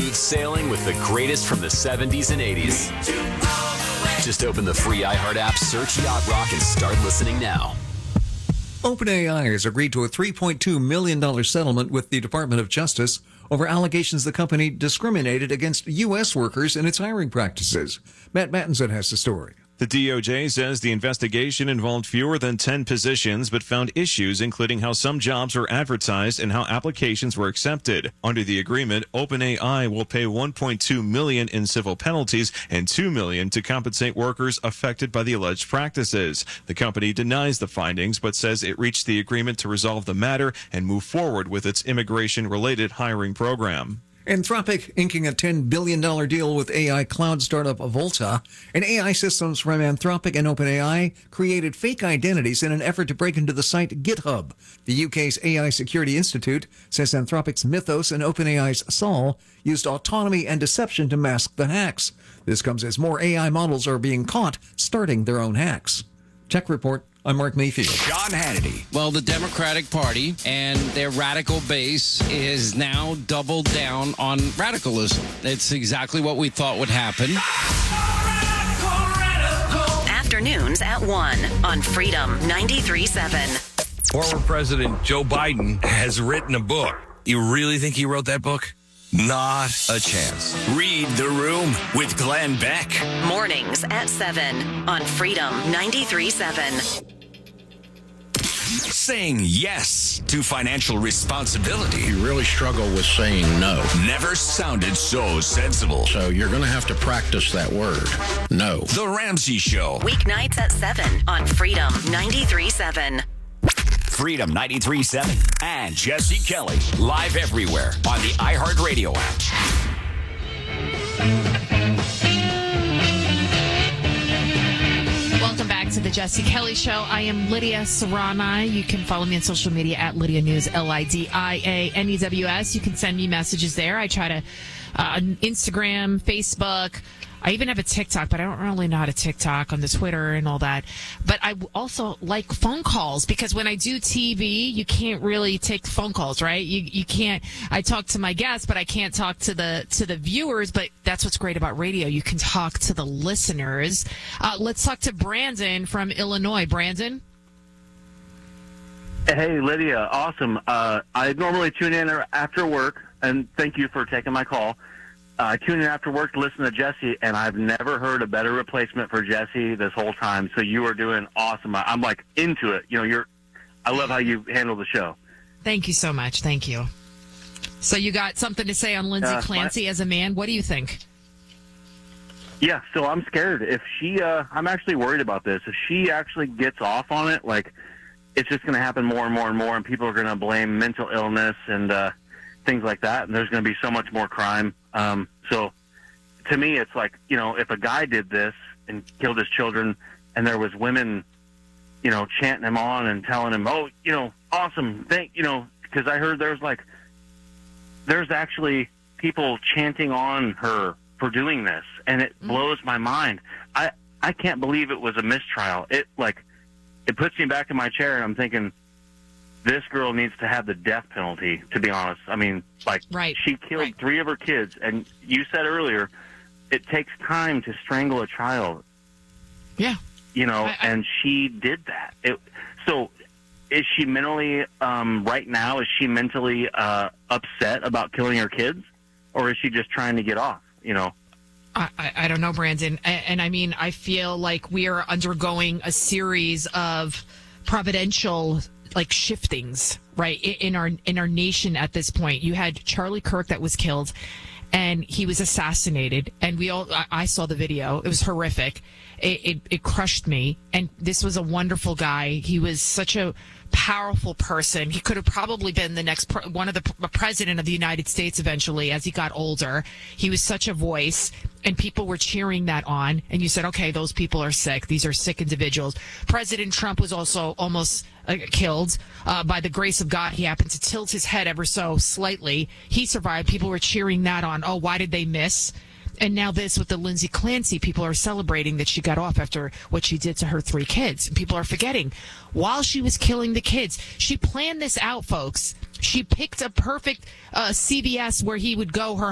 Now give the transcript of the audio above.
smooth sailing with the greatest from the 70s and 80s. Just open the free iHeart app, search Yacht Rock, and start listening now. OpenAI has agreed to a $3.2 million settlement with the Department of Justice over allegations the company discriminated against U.S. workers in its hiring practices. Matt Mattinson has the story. The DOJ says the investigation involved fewer than 10 positions, but found issues including how some jobs were advertised and how applications were accepted. Under the agreement, OpenAI will pay $1.2 million in civil penalties and $2 million to compensate workers affected by the alleged practices. The company denies the findings, but says it reached the agreement to resolve the matter and move forward with its immigration-related hiring program. Anthropic inking a $10 billion deal with AI cloud startup Volta, and AI systems from Anthropic and OpenAI created fake identities in an effort to break into the site GitHub. The UK's AI Security Institute says Anthropic's Mythos and OpenAI's Sol used autonomy and deception to mask the hacks. This comes as more AI models are being caught starting their own hacks. Tech Report. I'm Mark Mayfield. Sean Hannity. Well, the Democratic Party and their radical base is now doubled down on radicalism. It's exactly what we thought would happen. Afternoons at 1 on Freedom 93.7. Former President Joe Biden has written a book. You really think he wrote that book? Not a chance. Read The Room with Glenn Beck. Mornings at 7 on Freedom 93.7. Saying yes to financial responsibility You really struggle with saying no. never sounded so sensible. So you're going to have to practice that word. No. The Ramsey Show. Weeknights at 7 on Freedom 93.7. Freedom 93.7 and Jesse Kelly live everywhere on the iHeartRadio app. Welcome back to the Jesse Kelly Show. I am Lydia Serrani. You can follow me on social media at Lydia News, LIDIANEWS. You can send me messages there. I try to Instagram, Facebook. I even have a TikTok, but I don't really know how to TikTok on the Twitter and all that. But I also like phone calls because when I do TV, you can't really take phone calls, right? You can't. I talk to my guests, but I can't talk to the viewers. But that's what's great about radio. You can talk to the listeners. Let's talk to Brandon from Illinois. Brandon? Hey, Lydia. Awesome. I normally tune in after work, and thank you for taking my call. I tune in after work to listen to Jesse, and I've never heard a better replacement for Jesse this whole time. So you are doing awesome. I'm like into it. You know, I love how you handle the show. Thank you so much. Thank you. So you got something to say on Lindsay Clancy as a man? What do you think? Yeah, so I'm scared. If she, I'm actually worried about this. If she actually gets off on it, like, it's just going to happen more and more and more, and people are going to blame mental illness and things like that, and there's going to be so much more crime. So to me, it's like, you know, if a guy did this and killed his children and there was women, you know, chanting him on and telling him, oh, you know, awesome, because I heard there's actually people chanting on her for doing this, and it blows my mind. I can't believe it was a mistrial. It puts me back in my chair, and I'm thinking, this girl needs to have the death penalty, to be honest. I mean, right. She killed 3 of her kids, and you said earlier, it takes time to strangle a child. Yeah. You know, and she did that. So is she mentally, right now, is she mentally upset about killing her kids? Or is she just trying to get off, you know? I don't know, Brandon. And I mean, I feel like we are undergoing a series of providential shiftings, right, in our nation at this point. You had Charlie Kirk that was killed, and he was assassinated, and I saw the video. It was horrific. It crushed me. And this was a wonderful guy. He was such a powerful person. He could have probably been the next president of the United States eventually as he got older. He was such a voice, and people were cheering that on. And you said, okay, those people are sick. These are sick individuals. President Trump was also almost killed. By the grace of God, he happened to tilt his head ever so slightly. He survived. People were cheering that on. Oh, why did they miss? And now this with the Lindsay Clancy, people are celebrating that she got off after what she did to her 3 kids. And people are forgetting, while she was killing the kids, she planned this out, folks. She picked a perfect CVS where he would go, her